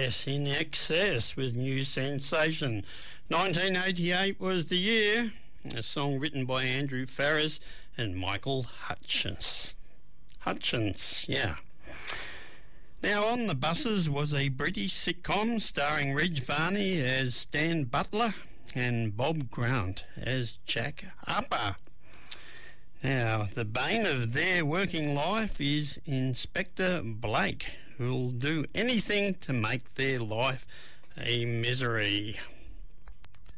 Yes, In Excess with New Sensation. 1988 was the year. A song written by Andrew Farriss and Michael Hutchence. Yeah. Now, On the Buses was a British sitcom starring Reg Varney as Dan Butler and Bob Grant as Jack Upper. Now, the bane of their working life is Inspector Blake, who'll do anything to make their life a misery.